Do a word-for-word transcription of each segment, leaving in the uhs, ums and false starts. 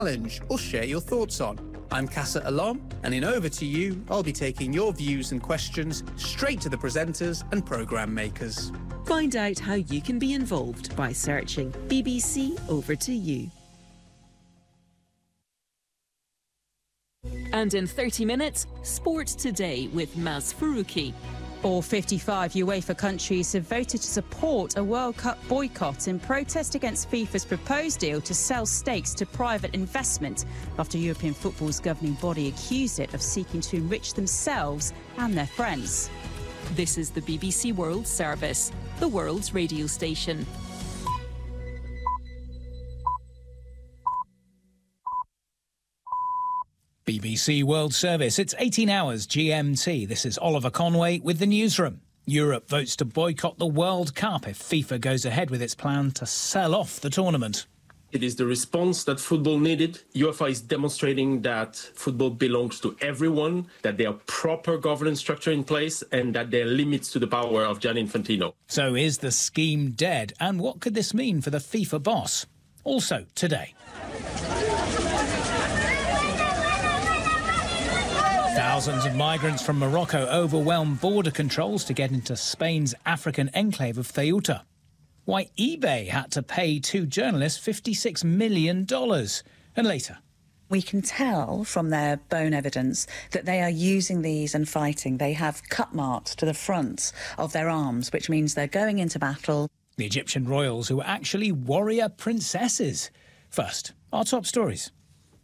challenge or share your thoughts on. I'm Casa Alom, and in Over to You, I'll be taking your views and questions straight to the presenters and programme makers. Find out how you can be involved by searching B B C Over to You. And in thirty minutes, Sport Today with Maz Faruqi. All fifty-five UEFA countries have voted to support a World Cup boycott in protest against FIFA's proposed deal to sell stakes to private investment after European football's governing body accused it of seeking to enrich themselves and their friends. This is the B B C World Service, the world's radio station. B B C World Service. It's eighteen hours G M T. This is Oliver Conway with the newsroom. Europe votes to boycott the World Cup if FIFA goes ahead with its plan to sell off the tournament. It is the response that football needed. UEFA is demonstrating that football belongs to everyone, that there are proper governance structure in place, and that there are limits to the power of Gianni Infantino. So is the scheme dead? And what could this mean for the FIFA boss? Also today. Thousands of migrants from Morocco overwhelm border controls to get into Spain's African enclave of Ceuta. Why eBay had to pay two journalists fifty-six million dollars. And later. We can tell from their bone evidence that they are using these and fighting. They have cut marks to the front of their arms, which means they're going into battle. The Egyptian royals who are actually warrior princesses. First, our top stories.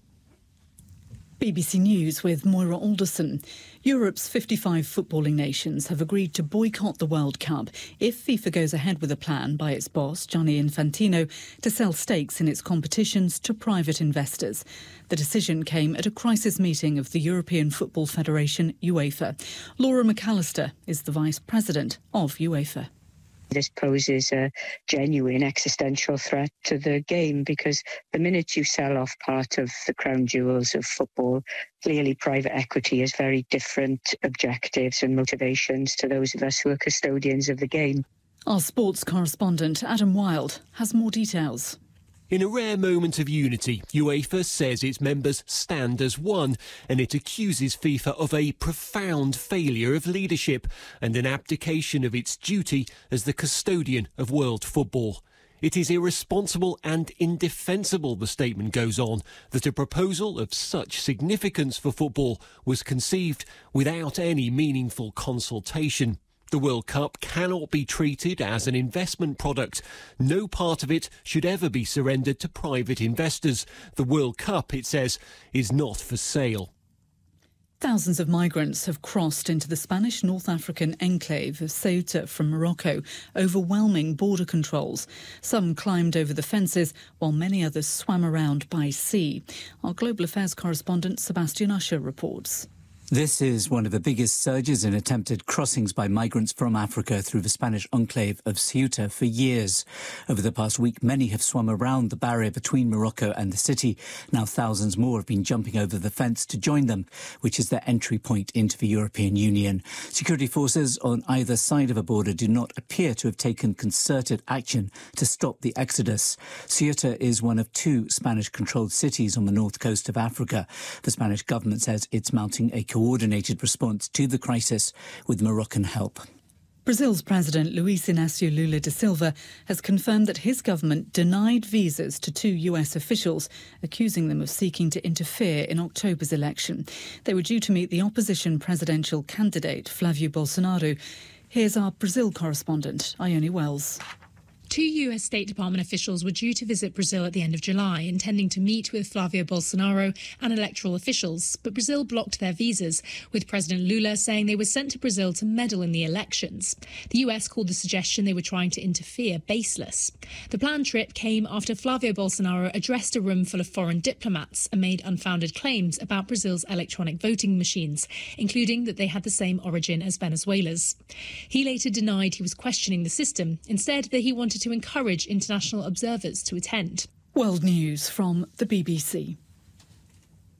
B B C News with Moira Alderson. Europe's fifty-five footballing nations have agreed to boycott the World Cup if FIFA goes ahead with a plan by its boss, Gianni Infantino, to sell stakes in its competitions to private investors. The decision came at a crisis meeting of the European Football Federation, UEFA. Laura McAllister is the vice president of UEFA. This poses a genuine existential threat to the game because the minute you sell off part of the crown jewels of football, clearly private equity has very different objectives and motivations to those of us who are custodians of the game. Our sports correspondent Adam Wilde has more details. In a rare moment of unity, UEFA says its members stand as one, and it accuses FIFA of a profound failure of leadership and an abdication of its duty as the custodian of world football. It is irresponsible and indefensible, the statement goes on, that a proposal of such significance for football was conceived without any meaningful consultation. The World Cup cannot be treated as an investment product. No part of it should ever be surrendered to private investors. The World Cup, it says, is not for sale. Thousands of migrants have crossed into the Spanish North African enclave of Ceuta from Morocco, overwhelming border controls. Some climbed over the fences, while many others swam around by sea. Our Global Affairs correspondent Sebastian Usher reports. This is one of the biggest surges in attempted crossings by migrants from Africa through the Spanish enclave of Ceuta for years. Over the past week, many have swum around the barrier between Morocco and the city. Now thousands more have been jumping over the fence to join them, which is their entry point into the European Union. Security forces on either side of a border do not appear to have taken concerted action to stop the exodus. Ceuta is one of two Spanish-controlled cities on the north coast of Africa. The Spanish government says it's mounting a coordinated response to the crisis with Moroccan help. Brazil's President Luiz Inácio Lula da Silva has confirmed that his government denied visas to two U S officials, accusing them of seeking to interfere in October's election. They were due to meet the opposition presidential candidate, Flávio Bolsonaro. Here's our Brazil correspondent, Ione Wells. Two U S State Department officials were due to visit Brazil at the end of July, intending to meet with Flávio Bolsonaro and electoral officials, but Brazil blocked their visas, with President Lula saying they were sent to Brazil to meddle in the elections. The U S called the suggestion they were trying to interfere baseless. The planned trip came after Flávio Bolsonaro addressed a room full of foreign diplomats and made unfounded claims about Brazil's electronic voting machines, including that they had the same origin as Venezuela's. He later denied he was questioning the system, instead that he wanted to encourage international observers to attend. World News from the B B C.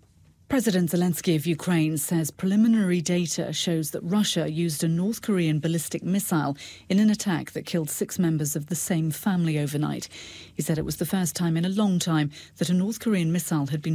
President Zelensky of Ukraine says preliminary data shows that Russia used a North Korean ballistic missile in an attack that killed six members of the same family overnight. He said it was the first time in a long time that a North Korean missile had been